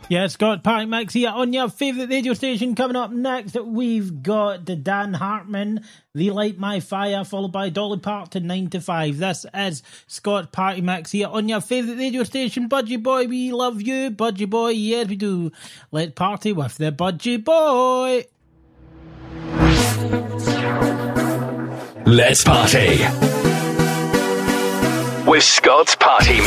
Yeah, Scott Party Mix here on your favourite radio station. Coming up next, we've got Dan Hartman, Relight My Fire, followed by Dolly Parton, 9 to 5. This is Scott Party Mix here on your favourite radio station. Budgie Boy, we love you. Budgie Boy, yes we do. Let's party with the Budgie Boy. Let's party with Scott's Party Mix.